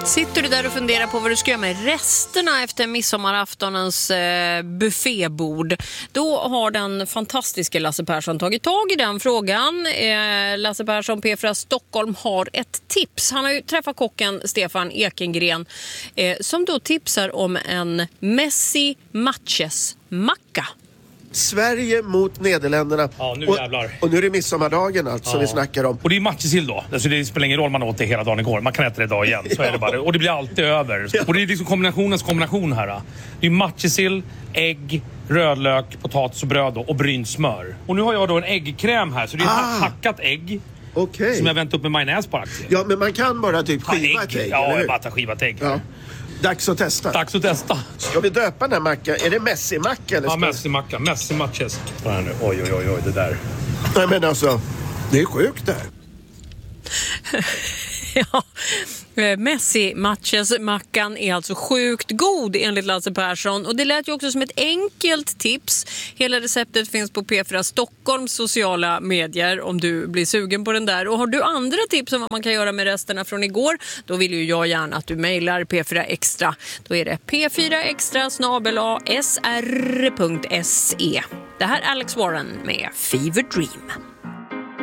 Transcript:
Sitter du där och funderar på vad du ska göra med resterna efter midsommaraftonens buffébord, då har den fantastiska Lasse Persson tagit tag i den frågan. Lasse Persson, P4 Stockholm, har ett tips. Han har ju träffat kocken Stefan Ekengren som då tipsar om en Messi Matches macka. Sverige mot Nederländerna. Ja, nu jävlar. Och nu är det midsommardagen alltså vi snackar om. Och det är matjessill då. Alltså det spelar ingen roll man åt det hela dagen igår. Man kan äta det idag igen. Så är det bara. Och det blir alltid över. Och det är liksom kombinationens kombination här. Det är matjessill, ägg, rödlök, potatis och bröd och brynt smör. Och nu har jag då en äggkräm här. Så det är hackat ägg. Okej. Som jag vänt upp med majonnäs på aktier. Ja, men man kan bara typ skiva ett ägg. Ja, jag bara tar skivat ägg. Ja. Dags att testa. Dags att testa. Ska vi döpa den här mackan? Är det Messi-macka? Eller Ja, Messi-macka. Messi-matches. Oj, det där. Nej, men alltså, det är sjukt där. Ja, Messi-matches-mackan är alltså sjukt god enligt Lasse Persson. Och det lät ju också som ett enkelt tips. Hela receptet finns på P4 Stockholms sociala medier om du blir sugen på den där. Och har du andra tips om vad man kan göra med resterna från igår, då vill ju jag gärna att du mejlar P4 Extra. Då är det p4extra@sr.se. Det här är Alex Warren med Fever Dream.